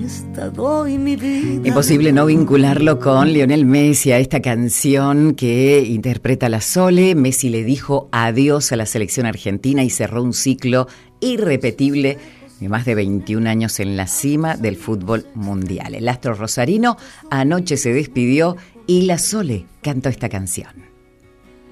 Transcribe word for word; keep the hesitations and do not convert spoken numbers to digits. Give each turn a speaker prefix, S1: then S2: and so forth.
S1: esta doy mi vida.
S2: Imposible no vincularlo con Lionel Messi, a esta canción que interpreta la Sole. Messi le dijo adiós a la selección argentina y cerró un ciclo irrepetible de más de veintiún años en la cima del fútbol mundial. El astro rosarino anoche se despidió y la Sole cantó esta canción.